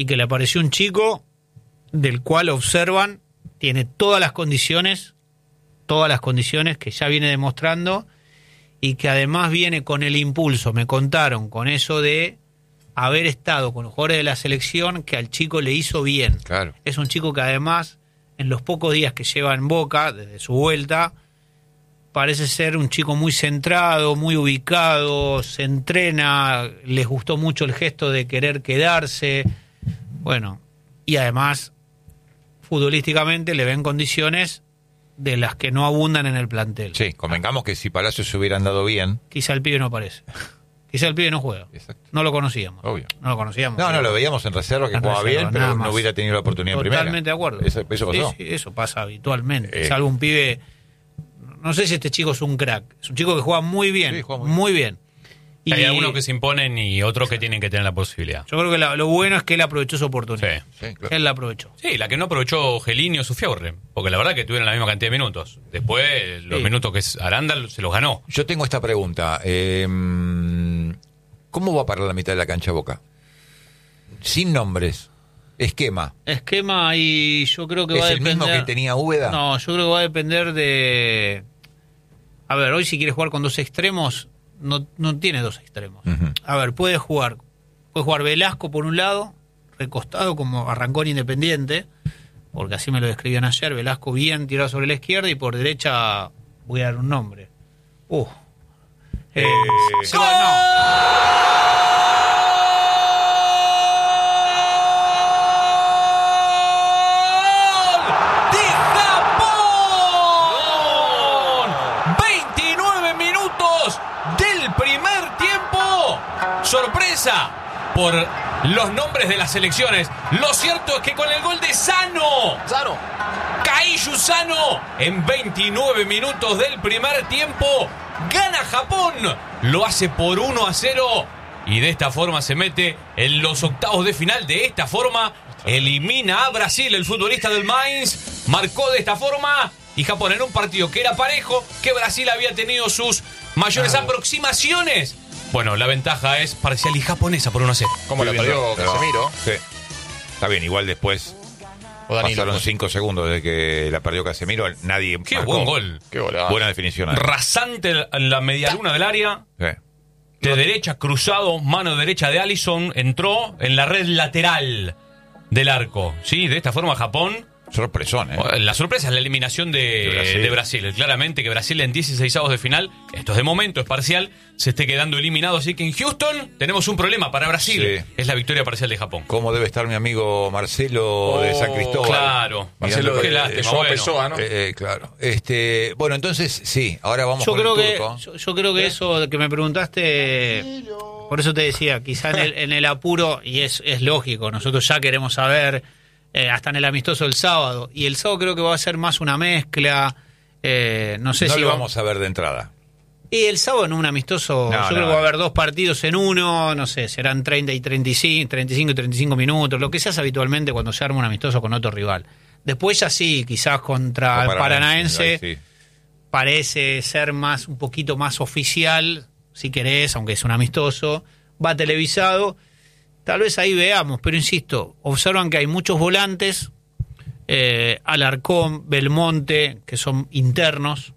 y que le apareció un chico del cual observan, tiene todas las condiciones que ya viene demostrando y que además viene con el impulso, me contaron, con eso de haber estado con los jugadores de la selección que al chico le hizo bien. Claro. Es un chico que además, en los pocos días que lleva en Boca, desde su vuelta, parece ser un chico muy centrado, muy ubicado, se entrena, les gustó mucho el gesto de querer quedarse, bueno, y además, futbolísticamente le ven condiciones de las que no abundan en el plantel. Sí, convengamos que si Palacios se hubiera andado bien... Quizá el pibe no aparece. Quizá el pibe no juega. Exacto. No lo conocíamos. Obvio. No lo conocíamos. No, lo veíamos en reserva, que En jugaba reserva, bien, pero nada no más. hubiera tenido la oportunidad en primera. Totalmente de acuerdo. Eso pasó. Sí, eso pasa habitualmente. Salvo un pibe... No sé si este chico es un crack. Es un chico que juega muy bien. Sí, juega muy bien. Y hay algunos que se imponen y otros que tienen que tener la posibilidad. yo creo que lo bueno es que él aprovechó su oportunidad. Sí, claro. Él la aprovechó. Sí, la que no aprovechó Gelini o Sufiaurre, porque la verdad que tuvieron la misma cantidad de minutos. Después, los minutos que Aranda se los ganó. Yo tengo esta pregunta. ¿Cómo va a parar la mitad de la cancha Boca? Sin nombres. Esquema Y yo creo que va a ¿Es el depender... mismo que tenía Úbeda? No, yo creo que va a depender de... A ver, hoy si quieres jugar con dos extremos, no tiene dos extremos. Uh-huh. A ver, puede jugar Velasco por un lado, recostado como arrancó en Independiente, porque así me lo describían ayer, Velasco bien tirado sobre la izquierda y por derecha voy a dar un nombre. Sorpresa por los nombres de las selecciones. Lo cierto es que con el gol de Sano, Kaiju Sano, en 29 minutos del primer tiempo, gana Japón. Lo hace por 1-0 y de esta forma se mete en los octavos de final. De esta forma elimina a Brasil. El futbolista del Mainz marcó de esta forma y Japón en un partido que era parejo, que Brasil había tenido sus mayores aproximaciones. Bueno, la ventaja es parcial y japonesa por 1-0. Como la perdió Casemiro. Sí. Está bien, igual después O Danilo, pasaron pues. 5 segundos desde que la perdió Casemiro. Nadie Qué marcó. buen gol. Qué golazo. Buena definición. Rasante en la medialuna del área. Sí. De derecha, cruzado, mano derecha de Alisson. Entró en la red lateral del arco. Sí, de esta forma Japón... Sorpresón, La sorpresa es la eliminación de Brasil. Claramente que Brasil en 16avos de final, esto es de momento, es parcial, se esté quedando eliminado. Así que en Houston tenemos un problema para Brasil. Sí. Es la victoria parcial de Japón. ¿Cómo debe estar mi amigo Marcelo de San Cristóbal? Claro. Marcelo Qué de lástima, Joao bueno. Pessoa, ¿no? Claro. Bueno, entonces, sí, ahora vamos Yo con creo el que turco. yo creo que eso que me preguntaste, por eso te decía, quizá en el apuro, y es lógico, nosotros ya queremos saber, hasta en el amistoso del sábado, y el sábado creo que va a ser más una mezcla, no sé No si lo vamos a ver de entrada. Y el sábado en un amistoso, No, yo creo que va a haber 2 partidos en uno, no sé, serán 30 y 35 y 35 minutos, lo que se hace habitualmente cuando se arma un amistoso con otro rival. Después ya sí, quizás contra el Paranaense, Sí. parece ser un poquito más oficial, si querés, aunque es un amistoso, va televisado, tal vez ahí veamos, pero insisto, observan que hay muchos volantes, Alarcón, Belmonte, que son internos,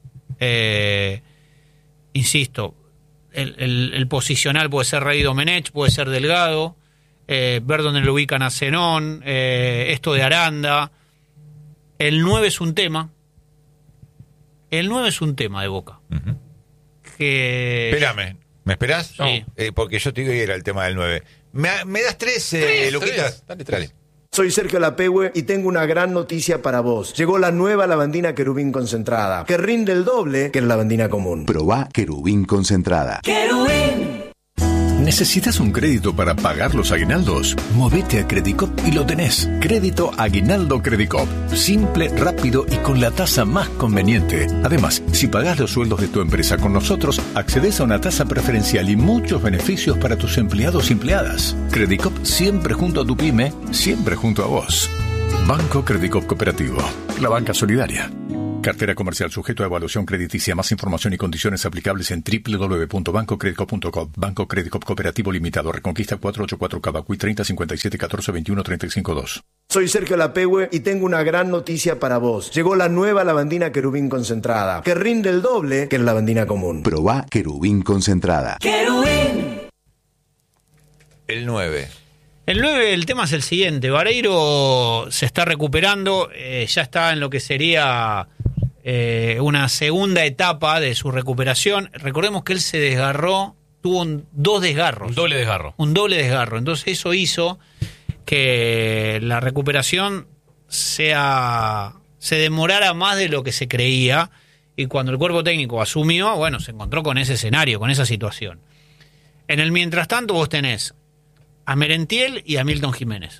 insisto, el posicional puede ser Rey Domenech, puede ser Delgado, ver dónde lo ubican a Zenón, esto de Aranda. El 9 es un tema. El 9 es un tema de Boca. Uh-huh. Que... Espérame, ¿me esperás? Sí. Porque yo te digo que era el tema del 9. ¿Me das 3, Luquitas? Dale, 3. Soy Sergio Lapehue y tengo una gran noticia para vos. Llegó la nueva lavandina Querubín concentrada, que rinde el doble que la lavandina común. Probá Querubín concentrada. ¡Querubín! ¿Necesitas un crédito para pagar los aguinaldos? Movete a Credicop y lo tenés. Crédito Aguinaldo Credicop. Simple, rápido y con la tasa más conveniente. Además, si pagás los sueldos de tu empresa con nosotros, accedes a una tasa preferencial y muchos beneficios para tus empleados y empleadas. Credicop siempre junto a tu pyme, siempre junto a vos. Banco Credicop Cooperativo. La banca solidaria. Cartera comercial sujeto a evaluación crediticia. Más información y condiciones aplicables en www.bancocreditcop.com. Banco Creditcop Cooperativo Limitado. Reconquista 484 Cavacuy 30 57 14 21 35 2. Soy Sergio Lapehue y tengo una gran noticia para vos. Llegó la nueva lavandina Querubín concentrada, que rinde el doble que la lavandina común. Probá Querubín concentrada. Querubín. El 9. El 9, el tema es el siguiente. Vareiro se está recuperando, ya está en lo que sería una segunda etapa de su recuperación. Recordemos que él se desgarró, tuvo dos desgarros. Un doble desgarro. Un doble desgarro. Entonces eso hizo que la recuperación se demorara más de lo que se creía, y cuando el cuerpo técnico asumió, bueno, se encontró con ese escenario, con esa situación. En el mientras tanto vos tenés a Merentiel y a Milton Jiménez.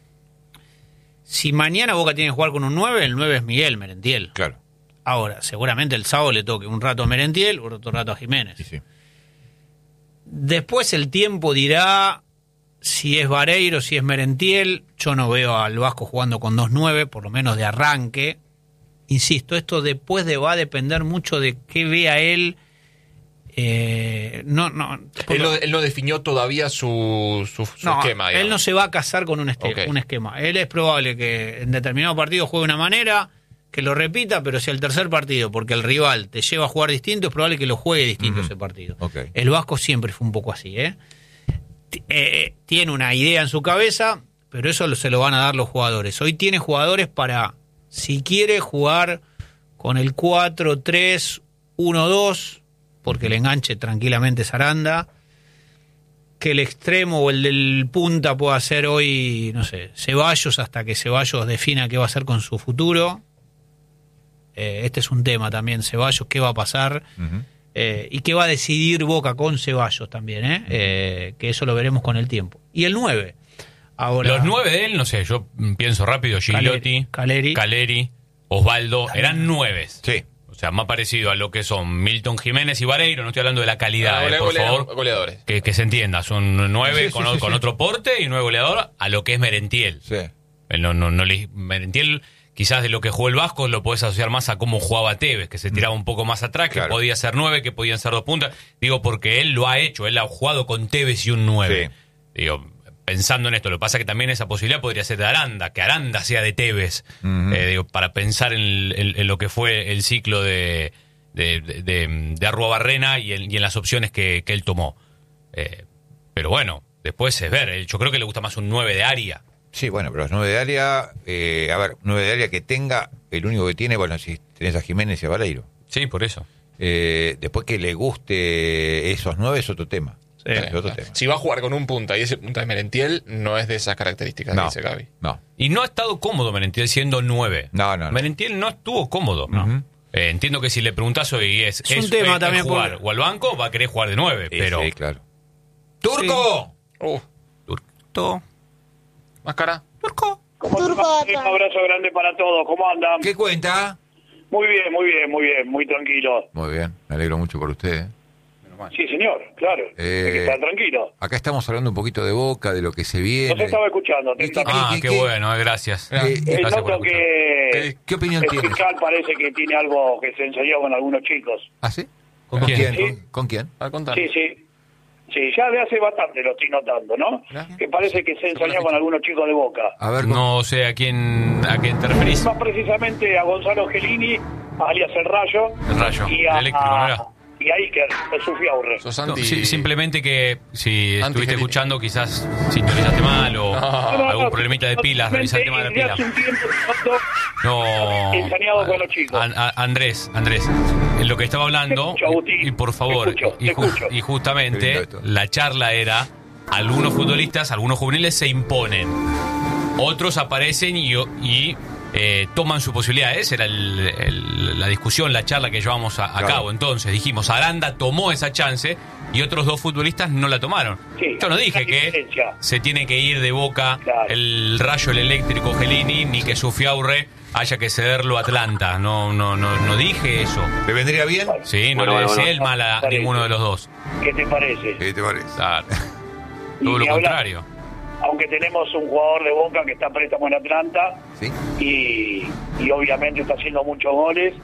Si mañana Boca tiene que jugar con un 9, el 9 es Miguel Merentiel. Claro. Ahora, seguramente el sábado le toque un rato a Merentiel, otro rato a Jiménez. Sí, sí. Después el tiempo dirá si es Vareiro, si es Merentiel. Yo no veo al Vasco jugando con 2-9, por lo menos de arranque. Insisto, esto después va a depender mucho de qué vea él. Él no definió todavía su esquema. Él no se va a casar con un esquema. Él es probable que en determinado partido juegue de una manera, que lo repita, pero si el tercer partido, porque el rival te lleva a jugar distinto, es probable que lo juegue distinto ese partido. Okay. El Vasco siempre fue un poco así. Tiene una idea en su cabeza, pero eso se lo van a dar los jugadores. Hoy tiene jugadores para, si quiere, jugar con el 4-3-1-2, porque el enganche tranquilamente es Aranda, que el extremo o el del punta pueda ser hoy, no sé, Ceballos, hasta que Ceballos defina qué va a hacer con su futuro. Este es un tema también, Ceballos, qué va a pasar, y qué va a decidir Boca con Ceballos también, que eso lo veremos con el tiempo. Y el 9. Ahora, los 9 de él, no sé, yo pienso rápido, Gigliotti, Caleri, Osvaldo, eran 9. Sí. O sea, más parecido a lo que son Milton Jiménez y Vareiro, no estoy hablando de la calidad, por favor. Goleadores. Que se entienda, son 9 con otro porte y 9 goleador a lo que es Merentiel. Sí. Merentiel, quizás de lo que jugó el Vasco, lo podés asociar más a cómo jugaba Tevez, que se tiraba un poco más atrás, que podía ser 9, que podían ser 2 puntas. Digo, porque él lo ha hecho, él ha jugado con Tevez y un 9. Sí. Digo, pensando en esto, lo que pasa es que también esa posibilidad podría ser de Aranda, que Aranda sea de Tevez, para pensar en lo que fue el ciclo de Arruabarrena y en las opciones que él tomó. Pero bueno, después es ver, yo creo que le gusta más un 9 de área. Sí, bueno, pero los 9 de área, 9 de área que tenga, el único que tiene, bueno, si tenés a Jiménez y a Vareiro. Sí, por eso. Después que le guste esos 9 es otro tema. Sí. Si va a jugar con un punta y ese punta es Merentiel, no es de esas características que dice Gaby. No. Y no ha estado cómodo Merentiel siendo 9. No. Merentiel no estuvo cómodo. Entiendo que si le preguntás hoy es un tema también jugar o al banco, va a querer jugar de 9. Pero... Sí, claro. ¡Turco! Sí. Turco. ¿Máscara? Turco. Un abrazo grande para todos. ¿Cómo andan? ¿Qué cuenta? Muy bien, muy tranquilo. Muy bien, me alegro mucho por usted. Sí, señor, claro. Hay que estar tranquilo. Acá estamos hablando un poquito de Boca, de lo que se viene. Nos estaba escuchando. Qué bueno, gracias. Noto que ¿Qué opinión el tienes? fiscal parece que tiene algo que se ensayó con algunos chicos. ¿Ah, sí? ¿Con quién? Sí. ¿Con quién? Sí, ya de hace bastante lo estoy notando, ¿no? Que parece que se ensayó con algunos chicos de Boca. A ver, no sé a quién te referís. Más precisamente a Gonzalo Gelini, alias El Rayo. El Rayo, y el eléctrico, ¿no era? Y a Iker, Jesús Fiaurre. Simplemente que si estuviste escuchando, quizás sintonizaste mal o algún problemita de pilas, revisa el tema de la pila. No, ensañado con los chicos. Andrés, lo que estaba hablando, y por favor, y justamente la charla era, algunos futbolistas, algunos juveniles se imponen, otros aparecen y toman su posibilidad. Esa era la discusión, la charla que llevamos a cabo. Entonces dijimos, Aranda tomó esa chance y otros 2 futbolistas no la tomaron. Sí, yo no dije que se tiene que ir de Boca el Rayo, el eléctrico Gelini, ni que Sufiaurre haya que cederlo a Atlanta. No dije eso. ¿Le vendría bien? Sí, no le deseo el mal a ninguno de los 2. ¿Qué te parece? ¿Qué te parece? Claro. Todo lo contrario. Aunque tenemos un jugador de Boca que está a préstamo en Atlanta, y obviamente está haciendo muchos goles,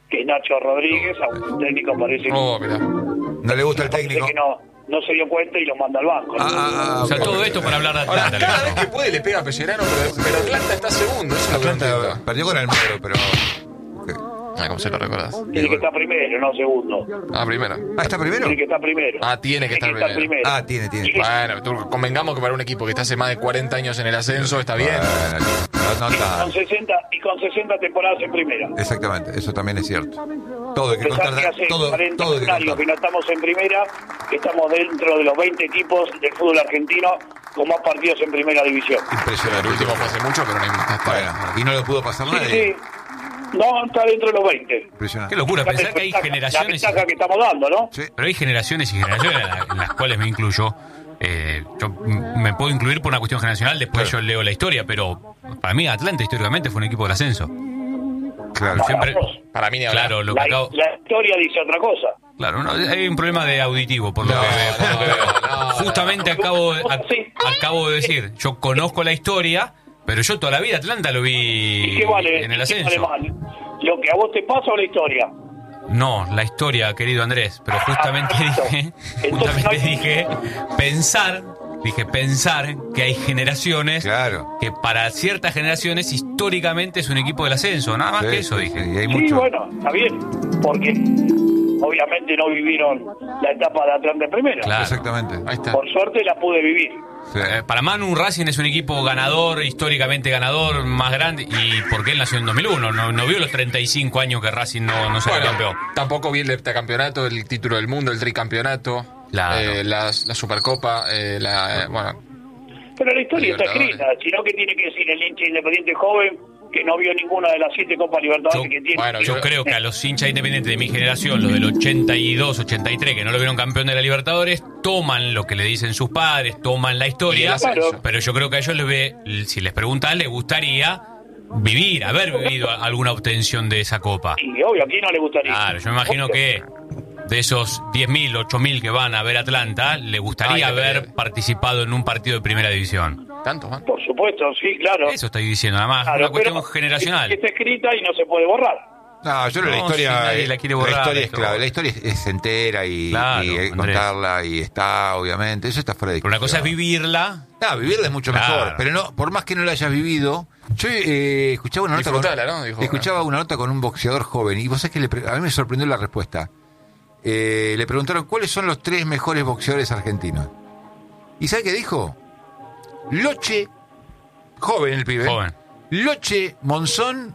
que es Nacho Rodríguez, a un técnico parece Mirá. No le gusta el técnico. que no se dio cuenta y lo manda al banco. O sea, todo esto para hablar de Ahora, Atlanta. cada vez que puede le pega a Pellerano, pero Atlanta está segundo. Eso es lo que no Atlanta entiendo. perdió con Almagro, pero... ¿Cómo se lo recordás? Tiene que estar primero, no segundo. Primero. ¿Está primero? Tiene que estar primero. Tiene que estar primero. Tiene. Bueno, tú convengamos que para un equipo que está hace más de 40 años en el ascenso está bien. No está. Con 60 temporadas en primera. Exactamente, eso también es cierto. Todo hay que Pensar contar. que hace Todo 40 hay que años que contar. no estamos en primera, que estamos dentro de los 20 equipos del fútbol argentino con más partidos en primera división. Impresionante. El último fue hace mucho, pero no importa. Bueno, y no lo pudo pasar Sí, nadie. sí. No, está dentro de los 20. Impresionante. Qué locura, pensar que hay La generaciones. ventaja que estamos dando, ¿no? Sí. Pero hay generaciones y generaciones en las cuales me incluyo. Yo me puedo incluir por una cuestión generacional, después Claro. yo leo la historia, pero para mí Atlanta históricamente fue un equipo del ascenso. Claro. Siempre, Para mí ni hablar. claro, lo que acabo, La historia dice otra cosa. claro, no, hay un problema de auditivo por lo No, que veo. no, Justamente acabo de decir, yo conozco la historia, pero yo toda la vida Atlanta lo ¿Y vi qué vale? en el ¿Qué ascenso. vale mal? ¿Lo que a vos te pasa o la historia? No, la historia, querido Andrés, pero justamente dije pensar que hay generaciones Claro. que para ciertas generaciones históricamente es un equipo del ascenso, nada más Sí, que eso sí, dije. sí, y hay Sí, mucho. bueno, está bien. Porque obviamente no vivieron la etapa de Atlanta en primera. Claro. Exactamente. Ahí está. Por suerte la pude vivir. Sí. Para Manu Racing es un equipo ganador, históricamente ganador, más grande, y porque él nació en 2001, no vio los 35 años que Racing no salió campeón. Tampoco vi el heptacampeonato, el título del mundo, el tricampeonato, Claro. la Supercopa, bueno. Pero la historia está Libertadores. escrita, sino que tiene que decir el hincha independiente joven que no vio ninguna de las 7 Copas Libertadores que tiene. bueno, Yo creo que a los hinchas independientes de mi generación, los del 82, 83, que no lo vieron campeón de la Libertadores, toman lo que le dicen sus padres, toman la historia, Claro. pero yo creo que a ellos si les preguntan, les gustaría haber vivido alguna obtención de esa copa. Y obvio, ¿a quién no le gustaría? Claro, yo me imagino que de esos 10.000, 8.000 que van a ver Atlanta, le gustaría haber participado en un partido de primera división. Tanto, man. Por supuesto, sí, claro. Eso estoy diciendo, nada más, Claro, una cuestión pero generacional. Está escrita y no se puede borrar. No, yo creo que la No, historia, si nadie la quiere borrar, la historia es esto. clave. La historia es entera y, Claro, y hay que Andrés. contarla y está, obviamente. Eso está fuera de Pero una cosa es discusión. vivirla. No, vivirla es mucho Claro. mejor, pero no, por más que no la hayas vivido, yo escuchaba una nota Disfrutala, ¿no? Dijo, escuchaba una nota con un boxeador joven y vos sabés que a mí me sorprendió la respuesta. Le preguntaron cuáles son los 3 mejores boxeadores argentinos. ¿Y sabe qué dijo? Loche, joven el pibe. Joven. Loche, Monzón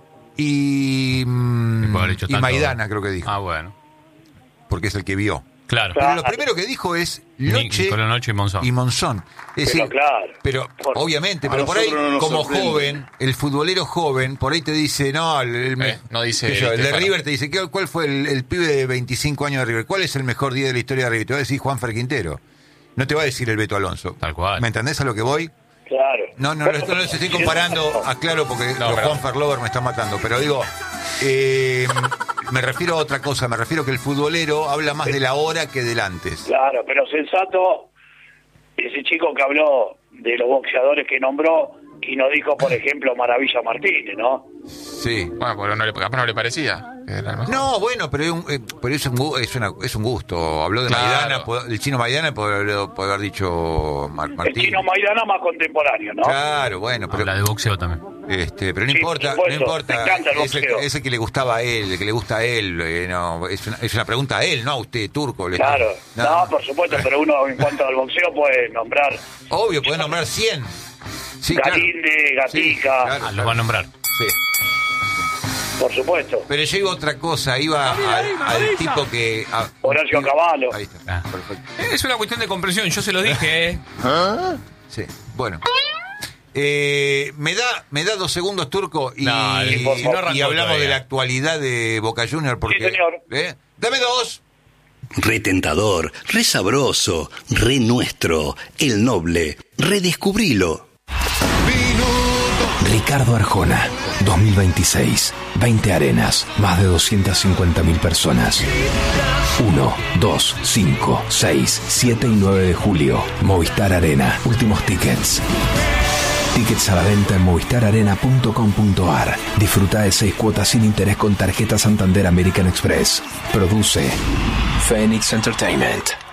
y puede haber hecho tanto. Maidana, creo que dijo, Ah, bueno. porque es el que vio. Claro. Pero lo primero que dijo es Loche Nicolás Noche y Monzón. y Monzón. Es decir, claro. pero Por- obviamente, a pero por ahí, nosotros no nos como sorprende. joven, el futbolero joven, por ahí te dice, no, no dice qué sé yo, el de Estefano. River te dice, ¿cuál fue el pibe de 25 años de River? ¿Cuál es el mejor día de la historia de River? Te va a decir Juanfer Quintero. No te va a decir el Beto Alonso. Tal cual. ¿Me entendés a lo que voy? Claro. No les estoy comparando, aclaro, porque No, los pero- Juanfer Lover me están matando, pero digo, me refiero a otra cosa, me refiero que el futbolero habla más de la hora que del antes. Claro, pero sensato, ese chico que habló de los boxeadores que nombró y no dijo, por ejemplo, Maravilla Martínez, ¿no? Sí. Bueno, porque capaz no le parecía. Que era el mejor. No, bueno, pero es un gusto. Habló de Claro. Maidana, el chino Maidana puede haber dicho El Martín. chino Maidana más contemporáneo, ¿no? Claro, bueno, pero Habla de boxeo también. pero no Sí, importa, por no supuesto, importa. me encanta el boxeo. Es el que le gustaba a él, el que le gusta a él. No, es una pregunta a él, no a usted, turco. Claro, No, no, por supuesto, pero uno en cuanto al boxeo puede nombrar obvio, podés nombrar 100. Sí, claro. Galinde, Gatica, Sí, claro, Los va a nombrar. sí. por supuesto, Pero yo iba a otra cosa, iba al tipo que... Horacio Cavallo. Ahí está, Ah. perfecto. Es una cuestión de comprensión, yo se lo dije, ¿eh? Sí, bueno. Me da 2 segundos, Turco, y, No, y- si no arrancó y hablamos todavía. de la actualidad de Boca Juniors, porque... Sí, señor. Dame 2. Re tentador, re sabroso, re nuestro, el noble. Redescubrilo. Ricardo Arjona, 2026. 20 arenas, más de 250.000 personas. 1, 2, 5, 6, 7 y 9 de julio. Movistar Arena. Últimos tickets. Tickets a la venta en movistararena.com.ar. Disfruta de 6 cuotas sin interés con tarjeta Santander American Express. Produce Phoenix Entertainment.